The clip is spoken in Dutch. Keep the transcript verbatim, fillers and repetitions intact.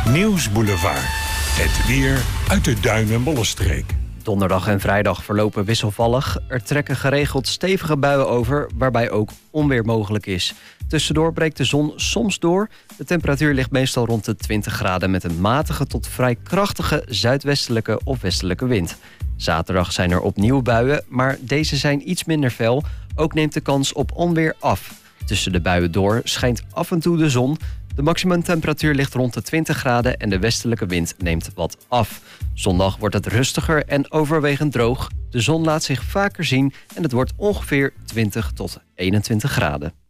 Nieuwsboulevard. Het weer uit de Duin- en Bollenstreek. Donderdag en vrijdag verlopen wisselvallig. Er trekken geregeld stevige buien over, waarbij ook onweer mogelijk is. Tussendoor breekt de zon soms door. De temperatuur ligt meestal rond de twintig graden... met een matige tot vrij krachtige zuidwestelijke of westelijke wind. Zaterdag zijn er opnieuw buien, maar deze zijn iets minder fel. Ook neemt de kans op onweer af. Tussen de buien door schijnt af en toe de zon. De maximumtemperatuur ligt rond de twintig graden en de westelijke wind neemt wat af. Zondag wordt het rustiger en overwegend droog. De zon laat zich vaker zien en het wordt ongeveer twintig tot eenentwintig graden.